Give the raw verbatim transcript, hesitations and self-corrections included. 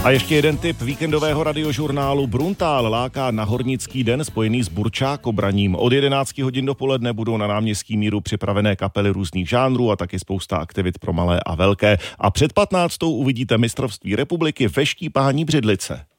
A ještě jeden tip víkendového radiožurnálu. Bruntál láká na hornický den spojený s burčákobraním. Od jedenácti hodin dopoledne budou na náměstí Míru připravené kapely různých žánrů a taky spousta aktivit pro malé a velké. A před patnáctou uvidíte mistrovství republiky ve štípání břidlice.